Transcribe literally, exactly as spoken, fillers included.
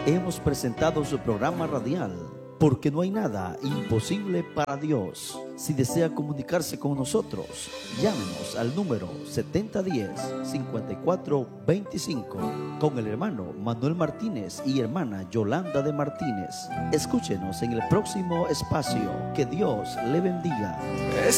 hemos presentado su programa radial, Porque no hay nada imposible para Dios. Si desea comunicarse con nosotros, llámenos al número setenta diez, cincuenta y cuatro veinticinco con el hermano Manuel Martínez y hermana Yolanda de Martínez. Escúchenos en el próximo espacio. Que Dios le bendiga.